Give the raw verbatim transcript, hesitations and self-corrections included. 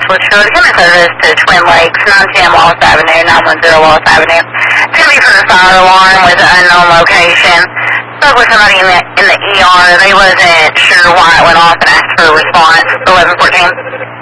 with Shirley. Human service to Twin Lakes, nine ten Wallace Avenue, nine one zero Wallace Avenue. It's going to be for the fire alarm with an unknown location. Spoke with somebody in the, in the E R. They wasn't sure why it went off and asked for a response. eleven fourteen.